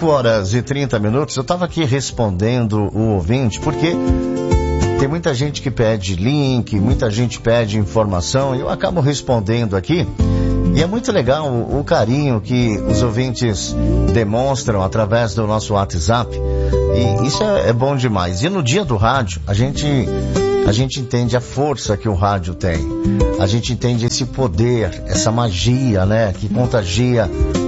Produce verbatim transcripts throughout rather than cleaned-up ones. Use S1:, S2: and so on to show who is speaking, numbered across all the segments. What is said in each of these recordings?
S1: cinco horas e trinta minutos, eu estava aqui respondendo o ouvinte, porque tem muita gente que pede link, muita gente pede informação, e eu acabo respondendo aqui. E é muito legal o, o carinho que os ouvintes demonstram através do nosso WhatsApp. E isso é, é bom demais. E no dia do rádio, a gente, a gente entende a força que o rádio tem. A gente entende esse poder, essa magia, né, que contagia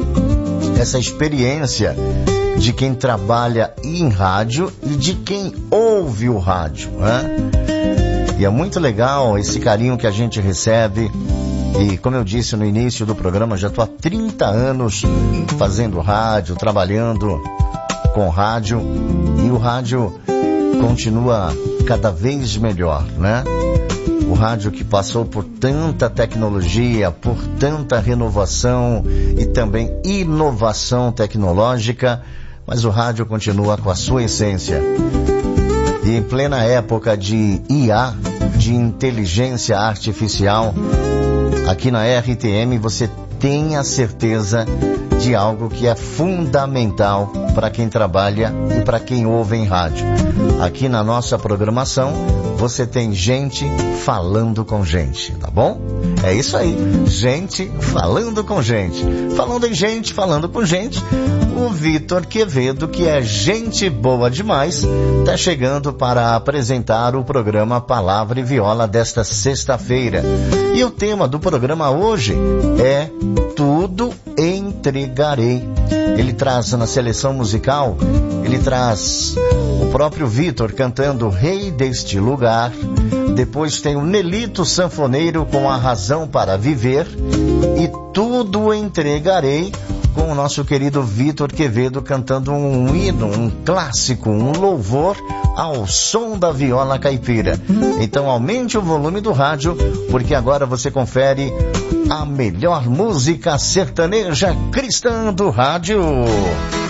S1: essa experiência de quem trabalha em rádio e de quem ouve o rádio, né? E é muito legal esse carinho que a gente recebe. E como eu disse no início do programa, já estou há trinta anos fazendo rádio, trabalhando com rádio, e o rádio continua cada vez melhor, né? O rádio que passou por tanta tecnologia, por tanta renovação e também inovação tecnológica, mas o rádio continua com a sua essência. E em plena época de I A, de inteligência artificial, aqui na R T M você tem a certeza de algo que é fundamental para quem trabalha e para quem ouve em rádio. Aqui na nossa programação, você tem gente falando com gente, tá bom? É isso aí, gente falando com gente. Falando em gente, falando com gente, o Vitor Quevedo, que é gente boa demais, tá chegando para apresentar o programa Palavra e Viola desta sexta-feira. E o tema do programa hoje é Tudo Entregarei. Ele traz na seleção musical, ele traz o próprio Vitor cantando Rei deste Lugar. Depois tem o Nelito Sanfoneiro com A Razão para Viver. E Tudo Entregarei com o nosso querido Vitor Quevedo cantando um hino, um clássico, um louvor ao som da viola caipira. Então aumente o volume do rádio, porque agora você confere a melhor música sertaneja cristã do rádio.